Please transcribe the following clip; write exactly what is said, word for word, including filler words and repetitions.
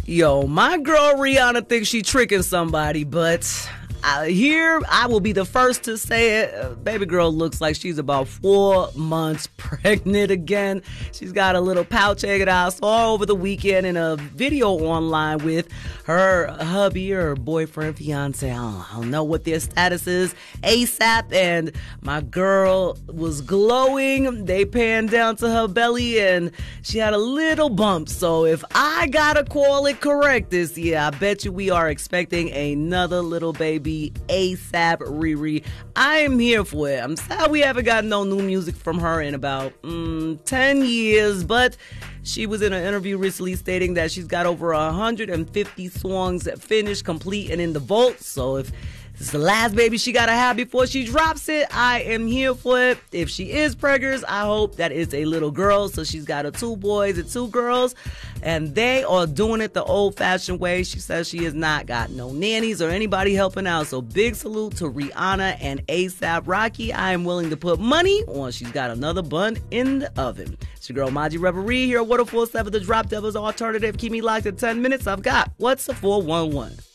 Yo, my girl Rihanna thinks she tricking somebody, but I, here I will be the first to say it. Uh, baby girl looks like she's about four months pregnant again. She's got a little pouch egg I saw over the weekend in a video online with her hubby or boyfriend, fiance. I don't, I don't know what their status is. ASAP, and my girl was glowing. They panned down to her belly and she had a little bump. So if I gotta call it correct this year, I bet you we are expecting another little baby ASAP Riri. I am here for it. I'm sad we haven't gotten no new music from her in about mm, ten years, but she was in an interview recently stating that she's got over one hundred fifty songs finished, complete, and in the vault. So if this is the last baby she gotta have before she drops it, I am here for it. If she is preggers, I hope that it's a little girl. So she's got her two boys and two girls, and they are doing it the old-fashioned way. She says she has not got no nannies or anybody helping out. So big salute to Rihanna and ASAP Rocky. I am willing to put money on she's got another bun in the oven. It's your girl Maji Reverie here at one oh four point seven The Drop Devils Alternative. Keep me locked at ten minutes. I've got What's a four one one?